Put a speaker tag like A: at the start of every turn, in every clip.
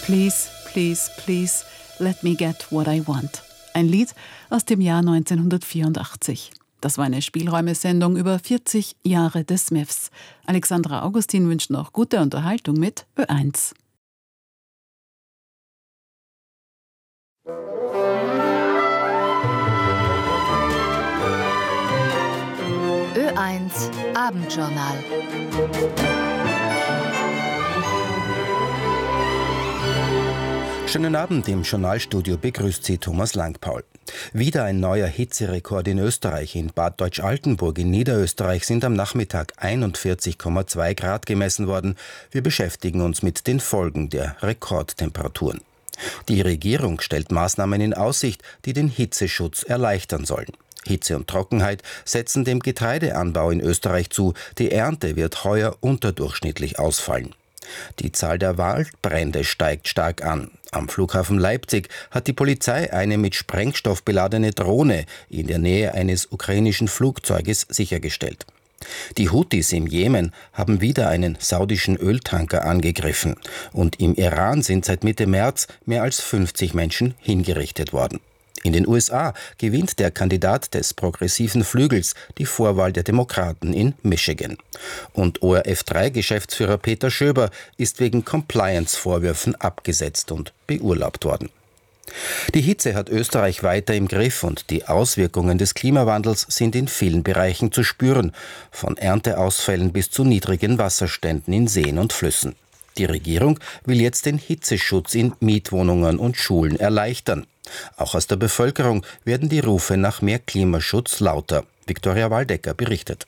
A: Please, please, please, let me get what I want. Ein Lied aus dem Jahr 1984. Das war eine Spielräumesendung über 40 Jahre des Smiths. Alexandra Augustin wünscht noch gute Unterhaltung mit Ö1.
B: Ö1 Abendjournal.
C: Schönen Abend, im Journalstudio begrüßt Sie Thomas Langpaul. Wieder ein neuer Hitzerekord in Österreich. In Bad Deutsch-Altenburg in Niederösterreich sind am Nachmittag 41,2 Grad gemessen worden. Wir beschäftigen uns mit den Folgen der Rekordtemperaturen. Die Regierung stellt Maßnahmen in Aussicht, die den Hitzeschutz erleichtern sollen. Hitze und Trockenheit setzen dem Getreideanbau in Österreich zu. Die Ernte wird heuer unterdurchschnittlich ausfallen. Die Zahl der Waldbrände steigt stark an. Am Flughafen Leipzig hat die Polizei eine mit Sprengstoff beladene Drohne in der Nähe eines ukrainischen Flugzeuges sichergestellt. Die Houthis im Jemen haben wieder einen saudischen Öltanker angegriffen. Und im Iran sind seit Mitte März mehr als 50 Menschen hingerichtet worden. In den USA gewinnt der Kandidat des progressiven Flügels die Vorwahl der Demokraten in Michigan. Und ORF3-Geschäftsführer Peter Schöber ist wegen Compliance-Vorwürfen abgesetzt und beurlaubt worden. Die Hitze hat Österreich weiter im Griff und die Auswirkungen des Klimawandels sind in vielen Bereichen zu spüren, von Ernteausfällen bis zu niedrigen Wasserständen in Seen und Flüssen. Die Regierung will jetzt den Hitzeschutz in Mietwohnungen und Schulen erleichtern. Auch aus der Bevölkerung werden die Rufe nach mehr Klimaschutz lauter. Viktoria Waldecker berichtet.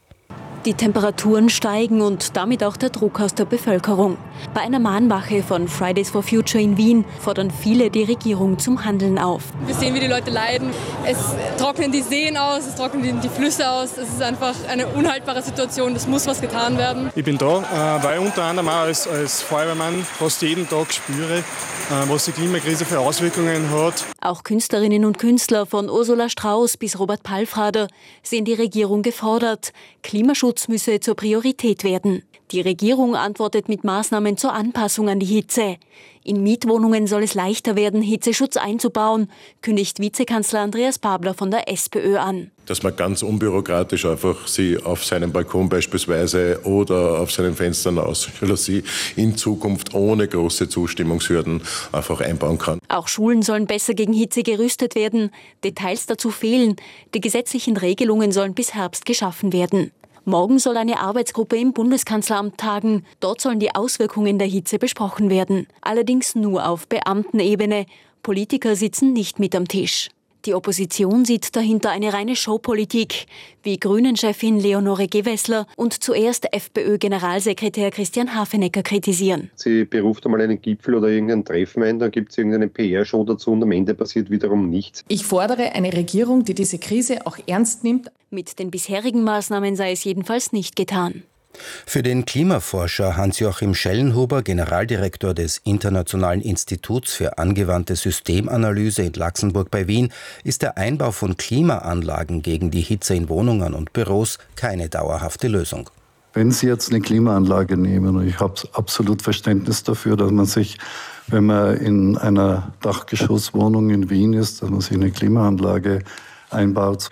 D: Die Temperaturen steigen und damit auch der Druck aus der Bevölkerung. Bei einer Mahnwache von Fridays for Future in Wien fordern viele die Regierung zum Handeln auf.
E: Wir sehen, wie die Leute leiden. Es trocknen die Seen aus, es trocknen die Flüsse aus. Es ist einfach eine unhaltbare Situation. Es muss was getan werden.
F: Ich bin da, weil ich unter anderem auch als Feuerwehrmann fast jeden Tag spüre, was die Klimakrise für Auswirkungen hat.
D: Auch Künstlerinnen und Künstler von Ursula Strauß bis Robert Palfrader sehen die Regierung gefordert. Klimaschutz müsse zur Priorität werden. Die Regierung antwortet mit Maßnahmen zur Anpassung an die Hitze. In Mietwohnungen soll es leichter werden, Hitzeschutz einzubauen, kündigt Vizekanzler Andreas Babler von der SPÖ an.
G: Dass man ganz unbürokratisch einfach sie auf seinem Balkon beispielsweise oder auf seinen Fenstern aus Jalousie in Zukunft ohne große Zustimmungshürden einfach einbauen kann.
D: Auch Schulen sollen besser gegen Hitze gerüstet werden. Details dazu fehlen. Die gesetzlichen Regelungen sollen bis Herbst geschaffen werden. Morgen soll eine Arbeitsgruppe im Bundeskanzleramt tagen. Dort sollen die Auswirkungen der Hitze besprochen werden. Allerdings nur auf Beamtenebene. Politiker sitzen nicht mit am Tisch. Die Opposition sieht dahinter eine reine Showpolitik, wie Grünen-Chefin Leonore Gewessler und zuerst FPÖ-Generalsekretär Christian Hafenecker kritisieren.
H: Sie beruft einmal einen Gipfel oder irgendein Treffen ein, dann gibt es irgendeine PR-Show dazu und am Ende passiert wiederum nichts.
I: Ich fordere eine Regierung, die diese Krise auch ernst nimmt.
D: Mit den bisherigen Maßnahmen sei es jedenfalls nicht getan.
C: Für den Klimaforscher Hans-Joachim Schellenhuber, Generaldirektor des Internationalen Instituts für angewandte Systemanalyse in Laxenburg bei Wien, ist der Einbau von Klimaanlagen gegen die Hitze in Wohnungen und Büros keine dauerhafte Lösung.
J: Wenn Sie jetzt eine Klimaanlage nehmen, und ich habe absolut Verständnis dafür, dass man sich, wenn man in einer Dachgeschosswohnung in Wien ist, dass man sich eine Klimaanlage einbaut.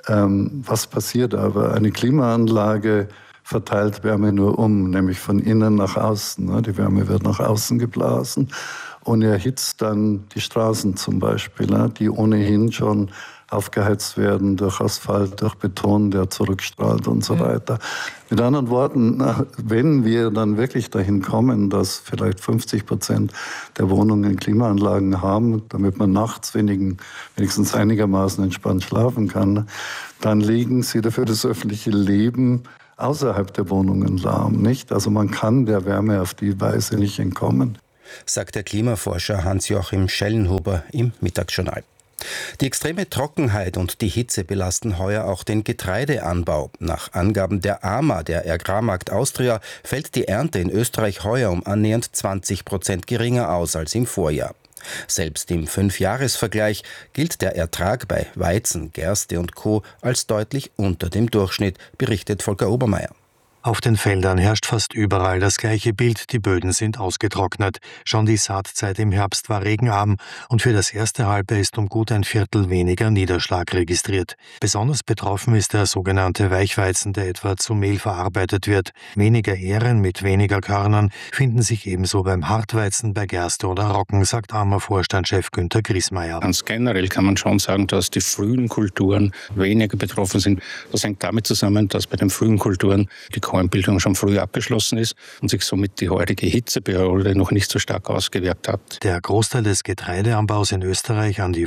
J: Was passiert aber? Eine Klimaanlage verteilt Wärme nur nämlich von innen nach außen. Die Wärme wird nach außen geblasen und erhitzt dann die Straßen zum Beispiel, die ohnehin schon aufgeheizt werden durch Asphalt, durch Beton, der zurückstrahlt und so weiter. Mit anderen Worten, wenn wir dann wirklich dahin kommen, dass vielleicht 50% der Wohnungen Klimaanlagen haben, damit man nachts wenigstens einigermaßen entspannt schlafen kann, dann legen sie dafür das öffentliche Leben außerhalb der Wohnungen lahm, nicht? Also man kann der Wärme auf die Weise nicht entkommen.
C: Sagt der Klimaforscher Hans-Joachim Schellenhuber im Mittagsjournal. Die extreme Trockenheit und die Hitze belasten heuer auch den Getreideanbau. Nach Angaben der AMA, der Agrarmarkt Austria, fällt die Ernte in Österreich heuer um annähernd 20% geringer aus als im Vorjahr. Selbst im 5-Jahres-Vergleich gilt der Ertrag bei Weizen, Gerste und Co. als deutlich unter dem Durchschnitt, berichtet Volker Obermeier.
B: Auf den Feldern herrscht fast überall das gleiche Bild, die Böden sind ausgetrocknet. Schon die Saatzeit im Herbst war regenarm und für das erste Halbjahr ist um gut ein Viertel weniger Niederschlag registriert. Besonders betroffen ist der sogenannte Weichweizen, der etwa zu Mehl verarbeitet wird. Weniger Ähren mit weniger Körnern finden sich ebenso beim Hartweizen, bei Gerste oder Roggen, sagt AMA-Vorstandschef Günter Griesmeier.
K: Ganz generell kann man schon sagen, dass die frühen Kulturen weniger betroffen sind. Das hängt damit zusammen, dass bei den frühen Kulturen die Kornbildung schon früh abgeschlossen ist und sich somit die heutige Hitzeperiode noch nicht so stark ausgewirkt hat.
B: Der Großteil des Getreideanbaus in Österreich, an die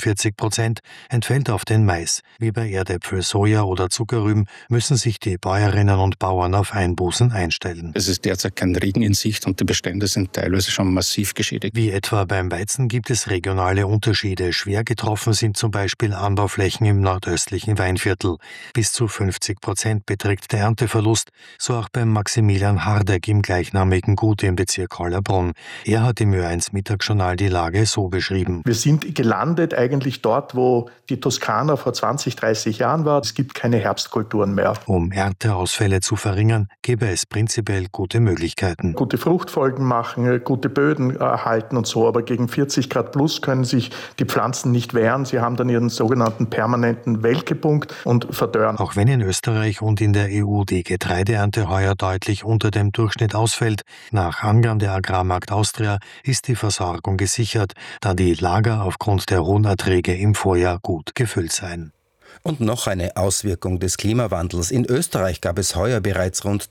B: 45%, entfällt auf den Mais. Wie bei Erdäpfel, Soja oder Zuckerrüben müssen sich die Bäuerinnen und Bauern auf Einbußen einstellen.
K: Es ist derzeit kein Regen in Sicht und die Bestände sind teilweise schon massiv geschädigt.
B: Wie etwa beim Weizen gibt es regionale Unterschiede. Schwer getroffen sind zum Beispiel Anbauflächen im nordöstlichen Weinviertel. Bis zu 50% beträgt der Ernteverlust, so auch beim Maximilian Hardegg im gleichnamigen Gut im Bezirk Hollabrunn. Er hat im Ö1 Mittagsjournal die Lage so beschrieben.
L: Wir sind gelandet eigentlich dort, wo die Toskana vor 20, 30 Jahren war. Es gibt keine Herbstkulturen mehr.
B: Um Ernteausfälle zu verringern, gäbe es prinzipiell gute Möglichkeiten.
L: Gute Fruchtfolgen machen, gute Böden erhalten und so, aber gegen 40 Grad plus können sich die Pflanzen nicht wehren. Sie haben dann ihren sogenannten permanenten Welkepunkt und verdörren.
B: Auch wenn in Österreich und in der EU die Getreideernte heuer deutlich unter dem Durchschnitt ausfällt, nach Angaben der Agrarmarkt Austria ist die Versorgung gesichert, da die Lager aufgrund der hohen Erträge im Vorjahr gut gefüllt seien.
C: Und noch eine Auswirkung des Klimawandels. In Österreich gab es heuer bereits rund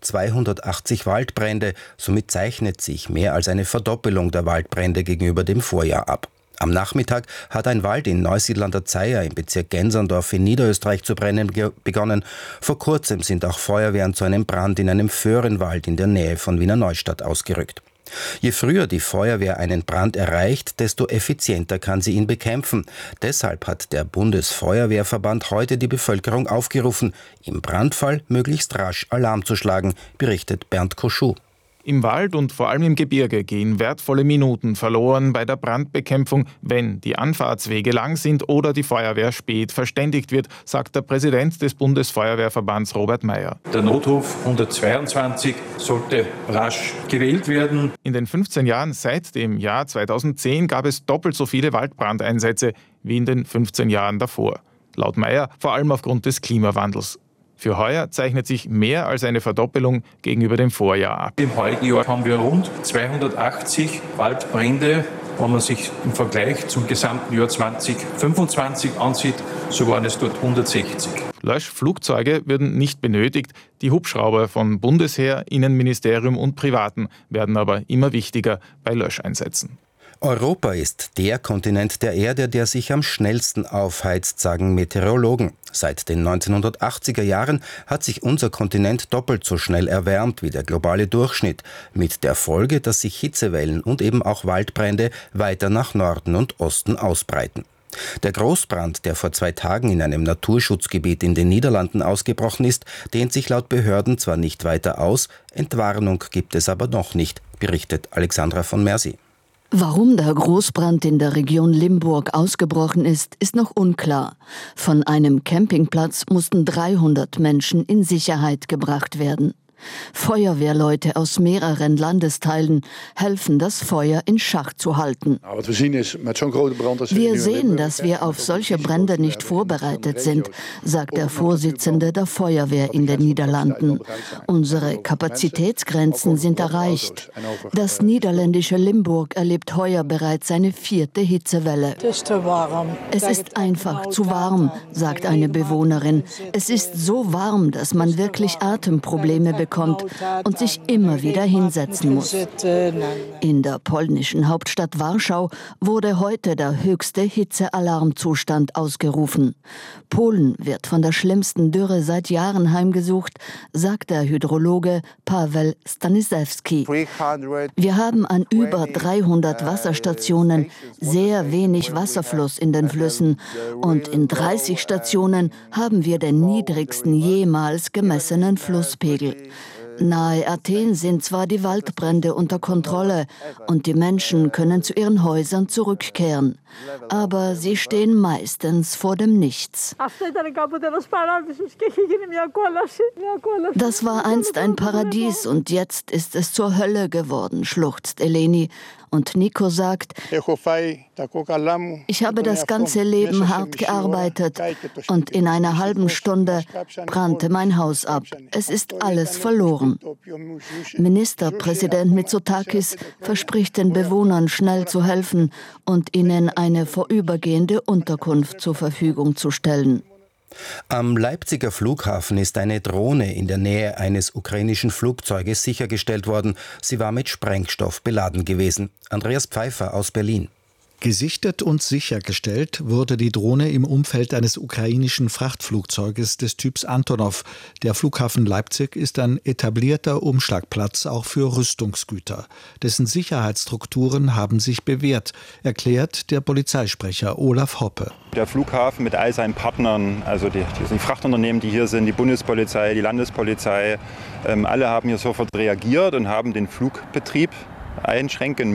C: 280 Waldbrände. Somit zeichnet sich mehr als eine Verdoppelung der Waldbrände gegenüber dem Vorjahr ab. Am Nachmittag hat ein Wald in Neusiedl an der Zeiher im Bezirk Genserndorf in Niederösterreich zu brennen begonnen. Vor kurzem sind auch Feuerwehren zu einem Brand in einem Föhrenwald in der Nähe von Wiener Neustadt ausgerückt. Je früher die Feuerwehr einen Brand erreicht, desto effizienter kann sie ihn bekämpfen. Deshalb hat der Bundesfeuerwehrverband heute die Bevölkerung aufgerufen, im Brandfall möglichst rasch Alarm zu schlagen, berichtet Bernd Koschuh.
M: Im Wald und vor allem im Gebirge gehen wertvolle Minuten verloren bei der Brandbekämpfung, wenn die Anfahrtswege lang sind oder die Feuerwehr spät verständigt wird, sagt der Präsident des Bundesfeuerwehrverbands Robert Meyer.
N: Der Notruf 122 sollte rasch gewählt werden.
M: In den 15 Jahren seit dem Jahr 2010 gab es doppelt so viele Waldbrandeinsätze wie in den 15 Jahren davor. Laut Meyer vor allem aufgrund des Klimawandels. Für heuer zeichnet sich mehr als eine Verdoppelung gegenüber dem Vorjahr ab.
N: Im heutigen Jahr haben wir rund 280 Waldbrände. Wenn man sich im Vergleich zum gesamten Jahr 2025 ansieht, so waren es dort 160.
M: Löschflugzeuge würden nicht benötigt. Die Hubschrauber von Bundesheer, Innenministerium und Privaten werden aber immer wichtiger bei Löscheinsätzen.
C: Europa ist der Kontinent der Erde, der sich am schnellsten aufheizt, sagen Meteorologen. Seit den 1980er Jahren hat sich unser Kontinent doppelt so schnell erwärmt wie der globale Durchschnitt, mit der Folge, dass sich Hitzewellen und eben auch Waldbrände weiter nach Norden und Osten ausbreiten. Der Großbrand, der vor 2 Tagen in einem Naturschutzgebiet in den Niederlanden ausgebrochen ist, dehnt sich laut Behörden zwar nicht weiter aus, Entwarnung gibt es aber noch nicht, berichtet Alexandra von Mersi.
O: Warum der Großbrand in der Region Limburg ausgebrochen ist, ist noch unklar. Von einem Campingplatz mussten 300 Menschen in Sicherheit gebracht werden. Feuerwehrleute aus mehreren Landesteilen helfen, das Feuer in Schach zu halten. Wir sehen, dass wir auf solche Brände nicht vorbereitet sind, sagt der Vorsitzende der Feuerwehr in den Niederlanden. Unsere Kapazitätsgrenzen sind erreicht. Das niederländische Limburg erlebt heuer bereits seine 4. Hitzewelle. Es ist einfach zu warm, sagt eine Bewohnerin. Es ist so warm, dass man wirklich Atemprobleme bekommt und sich immer wieder hinsetzen muss. In der polnischen Hauptstadt Warschau wurde heute der höchste Hitzealarmzustand ausgerufen. Polen wird von der schlimmsten Dürre seit Jahren heimgesucht, sagt der Hydrologe Paweł Staniszewski. Wir haben an über 300 Wasserstationen sehr wenig Wasserfluss in den Flüssen und in 30 Stationen haben wir den niedrigsten jemals gemessenen Flusspegel. Nahe Athen sind zwar die Waldbrände unter Kontrolle und die Menschen können zu ihren Häusern zurückkehren, aber sie stehen meistens vor dem Nichts. Das war einst ein Paradies und jetzt ist es zur Hölle geworden, schluchzt Eleni. Und Nico sagt, ich habe das ganze Leben hart gearbeitet und in einer halben Stunde brannte mein Haus ab. Es ist alles verloren. Ministerpräsident Mitsotakis verspricht den Bewohnern schnell zu helfen und ihnen eine vorübergehende Unterkunft zur Verfügung zu stellen.
C: Am Leipziger Flughafen ist eine Drohne in der Nähe eines ukrainischen Flugzeuges sichergestellt worden. Sie war mit Sprengstoff beladen gewesen. Andreas Pfeiffer aus Berlin.
P: Gesichtet und sichergestellt wurde die Drohne im Umfeld eines ukrainischen Frachtflugzeuges des Typs Antonov. Der Flughafen Leipzig ist ein etablierter Umschlagplatz auch für Rüstungsgüter. Dessen Sicherheitsstrukturen haben sich bewährt, erklärt der Polizeisprecher Olaf Hoppe.
Q: Der Flughafen mit all seinen Partnern, also die Frachtunternehmen, die hier sind, die Bundespolizei, die Landespolizei, alle haben hier sofort reagiert und haben den Flugbetrieb einstellen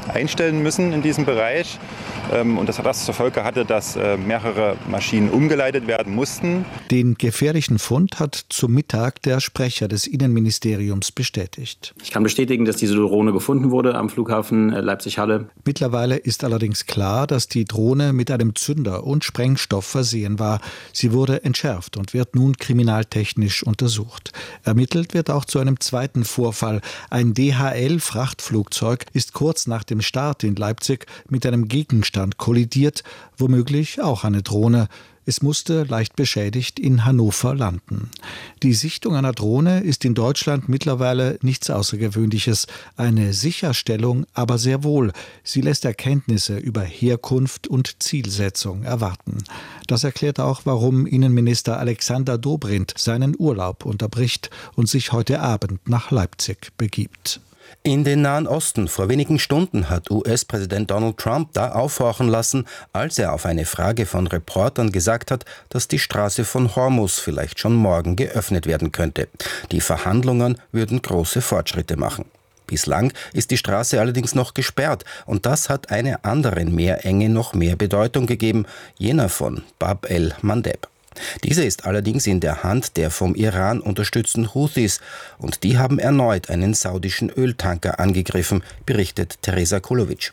Q: müssen in diesem Bereich. Und das hat das zur Folge hatte, dass mehrere Maschinen umgeleitet werden mussten.
P: Den gefährlichen Fund hat zum Mittag der Sprecher des Innenministeriums bestätigt.
R: Ich kann bestätigen, dass diese Drohne gefunden wurde am Flughafen Leipzig-Halle.
P: Mittlerweile ist allerdings klar, dass die Drohne mit einem Zünder und Sprengstoff versehen war. Sie wurde entschärft und wird nun kriminaltechnisch untersucht. Ermittelt wird auch zu einem zweiten Vorfall. Ein DHL-Frachtflugzeug ist kurz nach dem Start in Leipzig mit einem Gegenstand kollidiert, womöglich auch eine Drohne. Es musste leicht beschädigt in Hannover landen. Die Sichtung einer Drohne ist in Deutschland mittlerweile nichts Außergewöhnliches. Eine Sicherstellung aber sehr wohl. Sie lässt Erkenntnisse über Herkunft und Zielsetzung erwarten. Das erklärt auch, warum Innenminister Alexander Dobrindt seinen Urlaub unterbricht und sich heute Abend nach Leipzig begibt.
C: In den Nahen Osten vor wenigen Stunden hat US-Präsident Donald Trump da aufhorchen lassen, als er auf eine Frage von Reportern gesagt hat, dass die Straße von Hormuz vielleicht schon morgen geöffnet werden könnte. Die Verhandlungen würden große Fortschritte machen. Bislang ist die Straße allerdings noch gesperrt und das hat einer anderen Meerenge noch mehr Bedeutung gegeben, jener von Bab el-Mandeb. Diese ist allerdings in der Hand der vom Iran unterstützten Houthis und die haben erneut einen saudischen Öltanker angegriffen, berichtet Teresa Kulovic.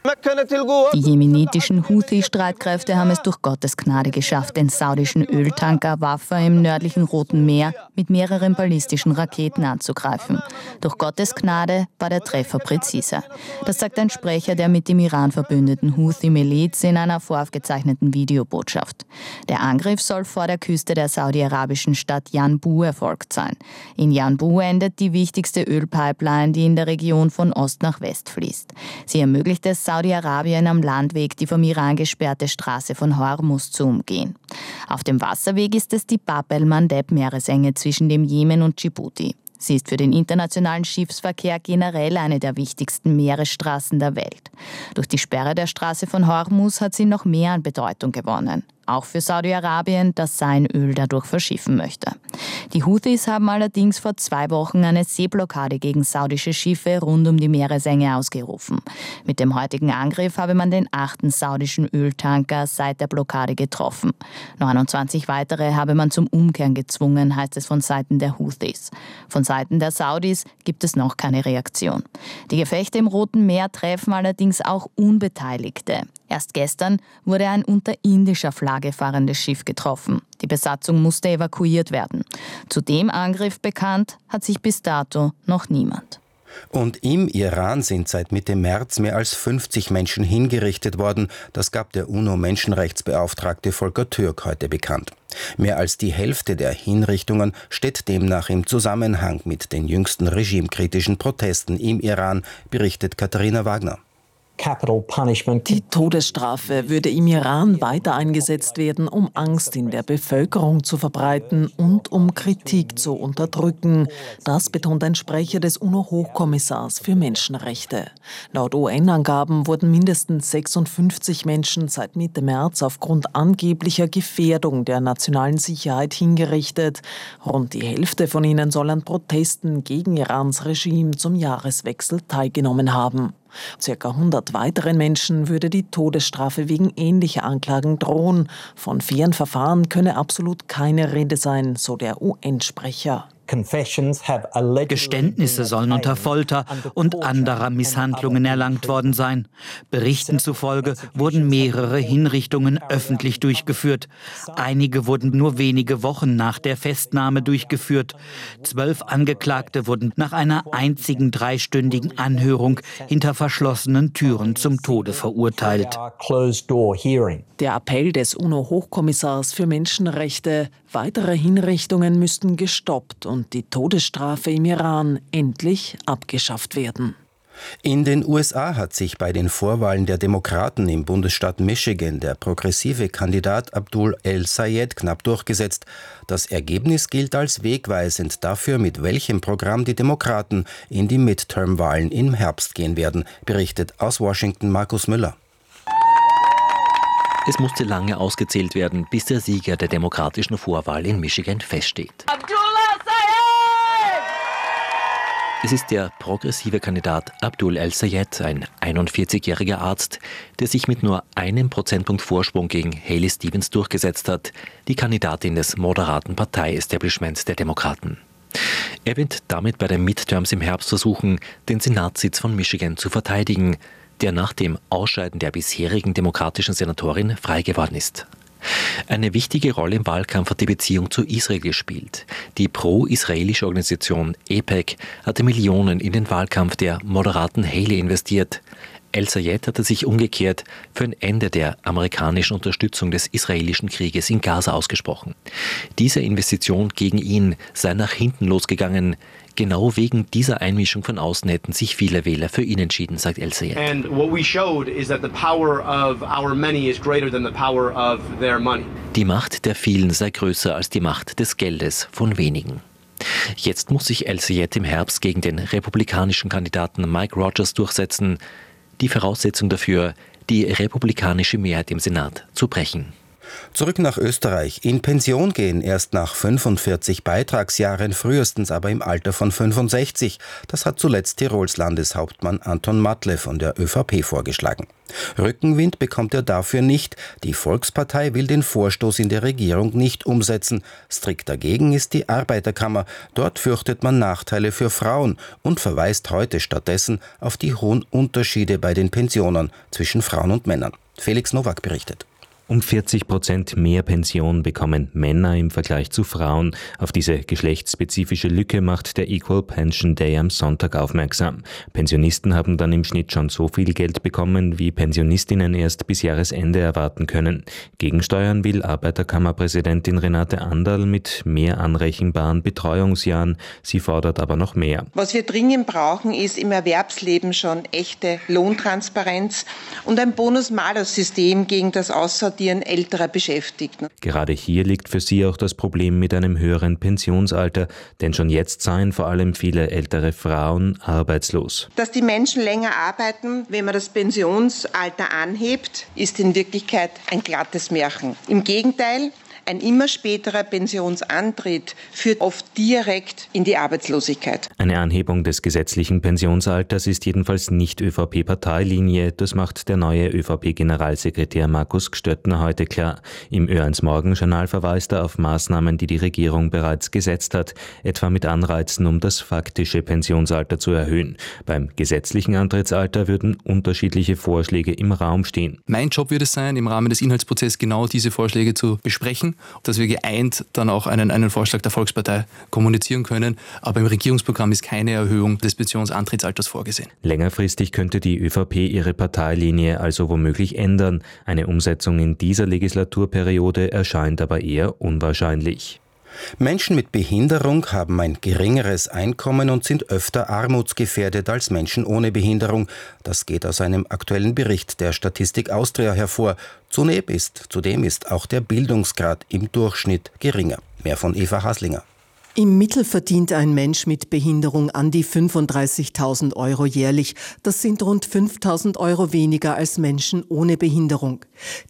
S: Die jemenitischen Houthi-Streitkräfte haben es durch Gottes Gnade geschafft, den saudischen Öltanker Wafa im nördlichen Roten Meer mit mehreren ballistischen Raketen anzugreifen. Durch Gottes Gnade war der Treffer präziser. Das sagt ein Sprecher der mit dem Iran verbündeten Houthi-Miliz in einer voraufgezeichneten Videobotschaft. Der Angriff soll vor der Küste der saudi-arabischen Stadt Yanbu erfolgt sein. In Yanbu endet die wichtigste Ölpipeline, die in der Region von Ost nach West fließt. Sie ermöglicht es Saudi-Arabien am Landweg die vom Iran gesperrte Straße von Hormuz zu umgehen. Auf dem Wasserweg ist es die Bab el-Mandeb-Meeresenge zwischen dem Jemen und Djibouti. Sie ist für den internationalen Schiffsverkehr generell eine der wichtigsten Meeresstraßen der Welt. Durch die Sperre der Straße von Hormuz hat sie noch mehr an Bedeutung gewonnen. Auch für Saudi-Arabien, das sein Öl dadurch verschiffen möchte. Die Houthis haben allerdings vor 2 Wochen eine Seeblockade gegen saudische Schiffe rund um die Meeresenge ausgerufen. Mit dem heutigen Angriff habe man den 8. saudischen Öltanker seit der Blockade getroffen. 29 weitere habe man zum Umkehren gezwungen, heißt es von Seiten der Houthis. Von Seiten der Saudis gibt es noch keine Reaktion. Die Gefechte im Roten Meer treffen allerdings auch Unbeteiligte. Erst gestern wurde ein unter indischer Flagge fahrendes Schiff getroffen. Die Besatzung musste evakuiert werden. Zu dem Angriff bekannt hat sich bis dato noch niemand.
C: Und im Iran sind seit Mitte März mehr als 50 Menschen hingerichtet worden. Das gab der UNO-Menschenrechtsbeauftragte Volker Türk heute bekannt. Mehr als die Hälfte der Hinrichtungen steht demnach im Zusammenhang mit den jüngsten regimekritischen Protesten im Iran, berichtet Katharina Wagner.
T: Die Todesstrafe würde im Iran weiter eingesetzt werden, um Angst in der Bevölkerung zu verbreiten und um Kritik zu unterdrücken. Das betont ein Sprecher des UNO-Hochkommissars für Menschenrechte. Laut UN-Angaben wurden mindestens 56 Menschen seit Mitte März aufgrund angeblicher Gefährdung der nationalen Sicherheit hingerichtet. Rund die Hälfte von ihnen soll an Protesten gegen Irans Regime zum Jahreswechsel teilgenommen haben. Circa 100 weiteren Menschen würde die Todesstrafe wegen ähnlicher Anklagen drohen. Von fairen Verfahren könne absolut keine Rede sein, so der UN-Sprecher.
U: Geständnisse sollen unter Folter und anderer Misshandlungen erlangt worden sein. Berichten zufolge wurden mehrere Hinrichtungen öffentlich durchgeführt. Einige wurden nur wenige Wochen nach der Festnahme durchgeführt. 12 Angeklagte wurden nach einer einzigen 3-stündigen Anhörung hinter verschlossenen Türen zum Tode verurteilt.
T: Der Appell des UNO-Hochkommissars für Menschenrechte: Weitere Hinrichtungen müssten gestoppt und die Todesstrafe im Iran endlich abgeschafft werden.
C: In den USA hat sich bei den Vorwahlen der Demokraten im Bundesstaat Michigan der progressive Kandidat Abdul El-Sayed knapp durchgesetzt. Das Ergebnis gilt als wegweisend dafür, mit welchem Programm die Demokraten in die Midterm-Wahlen im Herbst gehen werden, berichtet aus Washington Markus Müller.
V: Es musste lange ausgezählt werden, bis der Sieger der demokratischen Vorwahl in Michigan feststeht. Es ist der progressive Kandidat Abdul El-Sayed, ein 41-jähriger Arzt, der sich mit nur einem Prozentpunkt Vorsprung gegen Haley Stevens durchgesetzt hat, die Kandidatin des moderaten Partei-Establishments der Demokraten. Er wird damit bei den Midterms im Herbst versuchen, den Senatssitz von Michigan zu verteidigen, der nach dem Ausscheiden der bisherigen demokratischen Senatorin frei geworden ist. Eine wichtige Rolle im Wahlkampf hat die Beziehung zu Israel gespielt. Die pro-israelische Organisation AIPAC hatte Millionen in den Wahlkampf der moderaten Haley investiert. El-Sayed hatte sich umgekehrt für ein Ende der amerikanischen Unterstützung des israelischen Krieges in Gaza ausgesprochen. Diese Investition gegen ihn sei nach hinten losgegangen. Genau wegen dieser Einmischung von außen hätten sich viele Wähler für ihn entschieden, sagt El-Sayed. Die Macht der vielen sei größer als die Macht des Geldes von wenigen. Jetzt muss sich El-Sayed im Herbst gegen den republikanischen Kandidaten Mike Rogers durchsetzen. Die Voraussetzung dafür, die republikanische Mehrheit im Senat zu brechen.
C: Zurück nach Österreich. In Pension gehen erst nach 45 Beitragsjahren, frühestens aber im Alter von 65. Das hat zuletzt Tirols Landeshauptmann Anton Matle von der ÖVP vorgeschlagen. Rückenwind bekommt er dafür nicht. Die Volkspartei will den Vorstoß in der Regierung nicht umsetzen. Strikt dagegen ist die Arbeiterkammer. Dort fürchtet man Nachteile für Frauen und verweist heute stattdessen auf die hohen Unterschiede bei den Pensionen zwischen Frauen und Männern. Felix Nowak berichtet.
W: Um 40% mehr Pension bekommen Männer im Vergleich zu Frauen. Auf diese geschlechtsspezifische Lücke macht der Equal Pension Day am Sonntag aufmerksam. Pensionisten haben dann im Schnitt schon so viel Geld bekommen, wie Pensionistinnen erst bis Jahresende erwarten können. Gegensteuern will Arbeiterkammerpräsidentin Renate Anderl mit mehr anrechenbaren Betreuungsjahren. Sie fordert aber noch mehr.
X: Was wir dringend brauchen, ist im Erwerbsleben schon echte Lohntransparenz und ein Bonus-Malus-System gegen das Aussortieren älterer Beschäftigten.
W: Gerade hier liegt für sie auch das Problem mit einem höheren Pensionsalter, denn schon jetzt seien vor allem viele ältere Frauen arbeitslos.
X: Dass die Menschen länger arbeiten, wenn man das Pensionsalter anhebt, ist in Wirklichkeit ein glattes Märchen. Im Gegenteil, ein immer späterer Pensionsantritt führt oft direkt in die Arbeitslosigkeit.
W: Eine Anhebung des gesetzlichen Pensionsalters ist jedenfalls nicht ÖVP-Parteilinie. Das macht der neue ÖVP-Generalsekretär Markus Gstöttner heute klar. Im Ö1 Morgenjournal verweist er auf Maßnahmen, die die Regierung bereits gesetzt hat, etwa mit Anreizen, um das faktische Pensionsalter zu erhöhen. Beim gesetzlichen Antrittsalter würden unterschiedliche Vorschläge im Raum stehen.
Y: Mein Job wird es sein, im Rahmen des Inhaltsprozesses genau diese Vorschläge zu besprechen, dass wir geeint dann auch einen Vorschlag der Volkspartei kommunizieren können. Aber im Regierungsprogramm ist keine Erhöhung des Pensionsantrittsalters vorgesehen.
W: Längerfristig könnte die ÖVP ihre Parteilinie also womöglich ändern. Eine Umsetzung in dieser Legislaturperiode erscheint aber eher unwahrscheinlich.
C: Menschen mit Behinderung haben ein geringeres Einkommen und sind öfter armutsgefährdet als Menschen ohne Behinderung. Das geht aus einem aktuellen Bericht der Statistik Austria hervor. Zudem ist auch der Bildungsgrad im Durchschnitt geringer. Mehr von Eva Haslinger.
A: Im Mittel verdient ein Mensch mit Behinderung an die 35.000 Euro jährlich. Das sind rund 5.000 Euro weniger als Menschen ohne Behinderung.